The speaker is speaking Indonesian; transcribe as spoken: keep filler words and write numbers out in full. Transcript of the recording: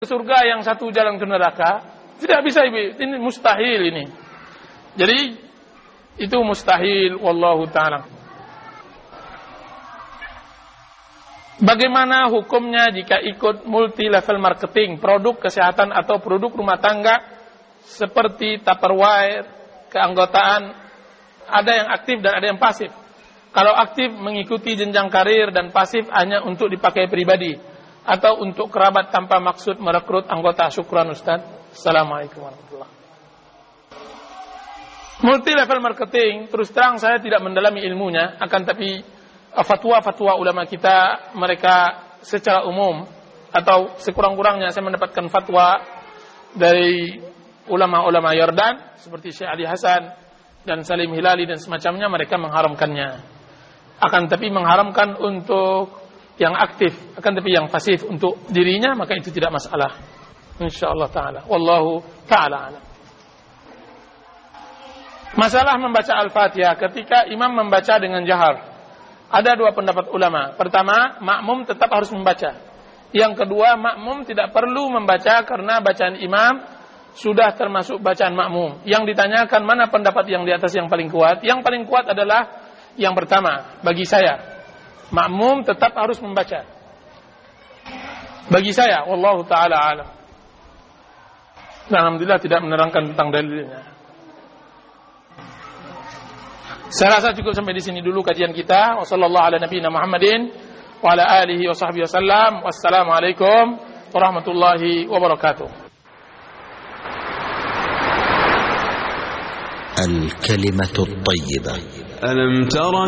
surga, yang satu jalan ke neraka. Tidak bisa, ini mustahil ini. Jadi itu mustahil, wallahu ta'ala. Bagaimana hukumnya jika ikut multi level marketing, produk kesehatan atau produk rumah tangga seperti Tupperware, keanggotaan, ada yang aktif dan ada yang pasif. Kalau aktif mengikuti jenjang karir dan pasif hanya untuk dipakai pribadi atau untuk kerabat tanpa maksud merekrut anggota. Syukran Ustaz. Assalamualaikum warahmatullahi wabarakatuh. Multi level marketing, terus terang saya tidak mendalami ilmunya, akan tapi fatwa-fatwa ulama kita, mereka secara umum atau sekurang-kurangnya saya mendapatkan fatwa dari ulama-ulama Yordan seperti Syekh Ali Hasan dan Salim Hilali dan semacamnya, mereka mengharamkannya. Akan tapi mengharamkan untuk yang aktif, akan tapi yang pasif untuk dirinya, maka itu tidak masalah, insyaallah taala. Wallahu taala alam. Masalah membaca Al-Fatihah ketika imam membaca dengan jahar. Ada dua pendapat ulama. Pertama, makmum tetap harus membaca. Yang kedua, makmum tidak perlu membaca karena bacaan imam sudah termasuk bacaan makmum. Yang ditanyakan mana pendapat yang di atas yang paling kuat? Yang paling kuat adalah yang pertama, bagi saya, makmum tetap harus membaca. Bagi saya, wallahu taala alam. Alhamdulillah tidak menerangkan tentang dalilnya. Saya rasa cukup sampai di sini dulu kajian kita. Wassallallahu ala nabiyina Muhammadin wa ala alihi wa sahbihi wasallam. Wassalamualaikum warahmatullahi wabarakatuh. الكلمة الطيبة. ألم تر